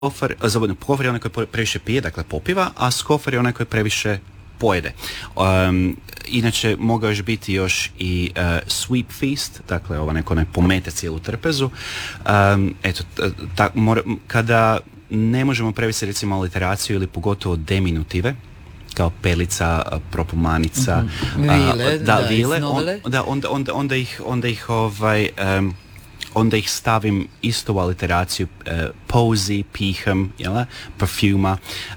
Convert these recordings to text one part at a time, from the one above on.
Pofar je onaj koji previše pije, dakle popiva, a skofar je onaj koji previše pojede. Inače, mogao još biti još i sweep feast, dakle neko pomete cijelu trpezu. Kada ne možemo prevesti recimo aliteraciju ili pogotovo deminutive, kao pelica, propomanica, vile, onda ih stavim isto u aliteraciju, posy, piham, perfuma,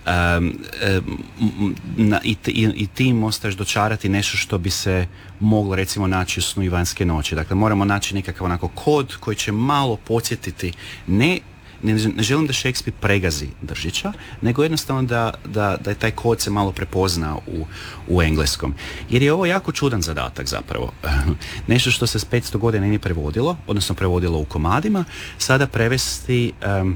i tim ostaš dočarati nešto što bi se moglo recimo naći u Snu Ivanjske noći. Dakle, moramo naći nekakav onako kod koji će malo podsjetiti, ne želim da Shakespeare pregazi Držića, nego jednostavno da je taj kod se malo prepozna u engleskom. Jer je ovo jako čudan zadatak zapravo. Nešto što se s 500 godina nije prevodilo, odnosno prevodilo u komadima, sada prevesti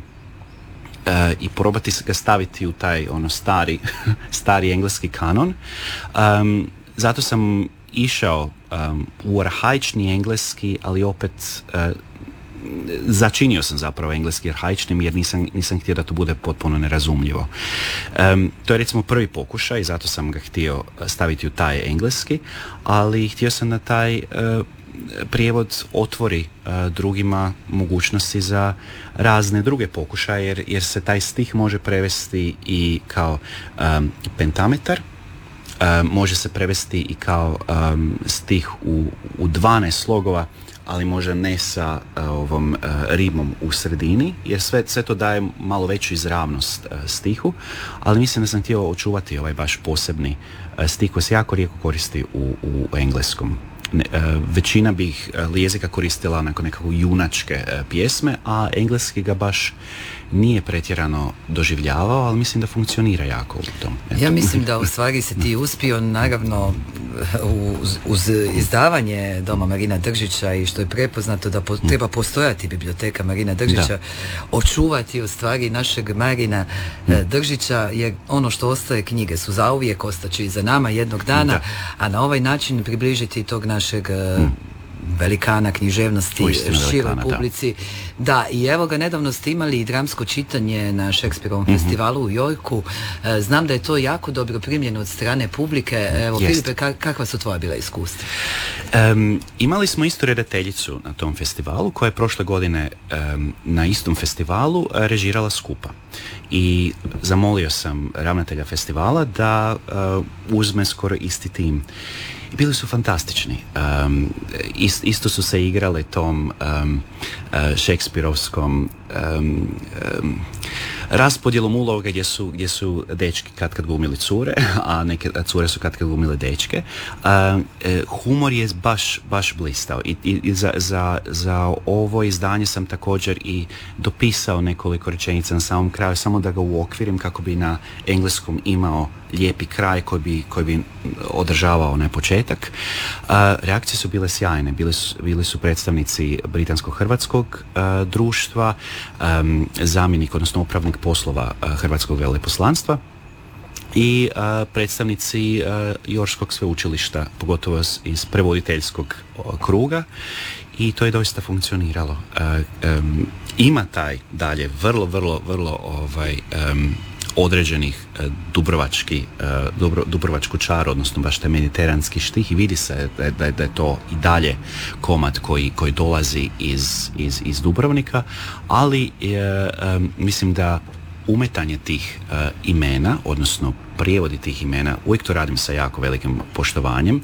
i probati ga staviti u taj stari engleski kanon. Zato sam išao u arhaični engleski, ali opet začinio sam zapravo engleski arhaičnim jer nisam htio da to bude potpuno nerazumljivo. To je recimo prvi pokušaj, zato sam ga htio staviti u taj engleski, ali htio sam da taj prijevod otvori drugima mogućnosti za razne druge pokušaje, jer se taj stih može prevesti i kao pentametar, može se prevesti i kao stih u 12 slogova, ali možda ne sa ovom rimom u sredini, jer sve to daje malo veću izravnost stihu, ali mislim da sam htio očuvati ovaj baš posebni stih koji se jako rijetko koristi u engleskom. Većina bih jezika koristila nakon nekako junačke pjesme, a engleski ga baš nije pretjerano doživljavao, ali mislim da funkcionira jako u tom. Ja mislim da u stvari se ti uspio, naravno uz izdavanje Doma Marina Držića i što je prepoznato da treba postojati biblioteka Marina Držića, očuvati u stvari našeg Marina Držića, jer ono što ostaje, knjige su zauvijek, ostaće i za nama jednog dana, a na ovaj način približiti tog našeg velikana književnosti široj publici. Da, i evo ga, nedavno ste imali i dramsko čitanje na Shakespeareovom festivalu u Yorku. Znam da je to jako dobro primljeno od strane publike. Evo, Filipe, kakva su tvoja bila iskustva? Imali smo istu redateljicu na tom festivalu, koja je prošle godine na istom festivalu režirala skupa. I zamolio sam ravnatelja festivala da uzme skoro isti tim. I bili su fantastični. Isto su se igrali tom Shakespeareovskom raspodjelom uloga gdje su dečki kad glumili cure, a neke cure su kad glumile dečke. Humor je baš blistao. I za ovo izdanje sam također i dopisao nekoliko rečenica na samom kraju, samo da ga uokvirim kako bi na engleskom imao lijepi kraj koji bi održavao onaj početak. Reakcije su bile sjajne. Bili su predstavnici Britansko-hrvatskog društva, zamjenik, odnosno upravnik poslova Hrvatskog veleposlanstva i predstavnici Yorkskog sveučilišta, pogotovo iz prevoditeljskog kruga, i to je doista funkcioniralo. Ima taj dalje vrlo određenih dubrovačku čar, odnosno baš taj mediteranski štih, i vidi se da je to i dalje komad koji dolazi iz Dubrovnika, ali mislim da umetanje tih imena, odnosno prijevodi tih imena, uvijek to radim sa jako velikim poštovanjem,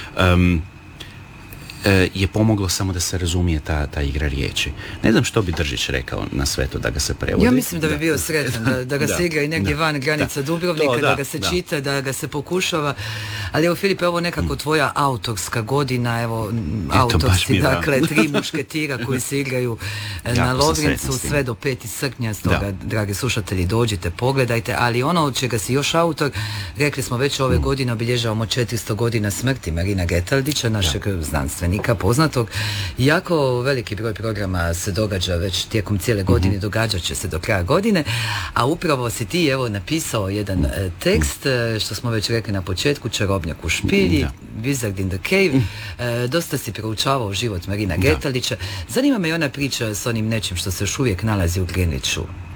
je pomoglo samo da se razumije ta igra riječi. Ne znam što bi Držić rekao na sve to da ga se prevodi. Ja mislim da bi bio sretan da ga se igra i negdje van granica Dubrovnika, da ga se čita, da ga se pokušava. Ali evo, Filipe, ovo nekako tvoja autorska godina, evo, autorski, dakle, 3 mušketira koji se igraju na Lovrincu sve do 5. srpnja, stoga, dragi slušatelji, dođite, pogledajte, ali ono od čega si još autor, rekli smo već ove godine obilježavamo 400 godina smrti Marina Getaldića, našeg znanstvenika poznatog. Jako veliki broj programa se događa već tijekom cijele godine, događat će se do kraja godine, a upravo si ti evo napisao jedan tekst, što smo već rekli na početku, Čarobnjak u špilji, Wizard in the Cave. Dosta si proučavao život Marina Getaldića. Zanima me i ona priča s onim nečim što se još uvijek nalazi u Greenwichu.